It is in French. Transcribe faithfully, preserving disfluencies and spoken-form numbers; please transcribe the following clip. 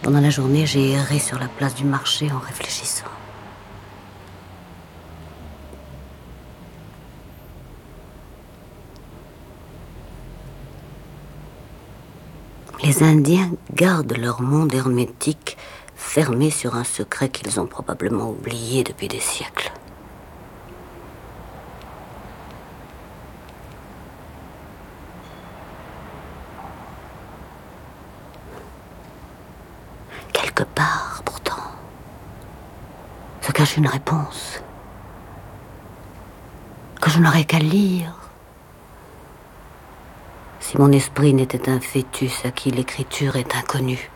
Pendant la journée, j'ai erré sur la place du marché en réfléchissant. Les Indiens gardent leur monde hermétique, fermé sur un secret qu'ils ont probablement oublié depuis des siècles. Quelque part, pourtant, se cache une réponse que je n'aurais qu'à lire. Si mon esprit n'était un fœtus à qui l'écriture est inconnue.